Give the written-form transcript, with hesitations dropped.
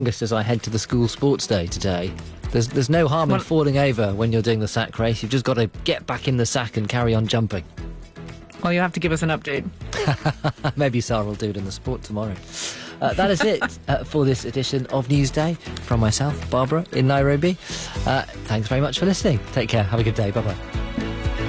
Just as I head to the school sports day today. There's no harm in falling over when you're doing the sack race. You've just got to get back in the sack and carry on jumping. Well, you have to give us an update. Maybe Sarah will do it in the sport tomorrow. That is it for this edition of Newsday. From myself, Barbara, in Nairobi. Thanks very much for listening. Take care. Have a good day. Bye-bye.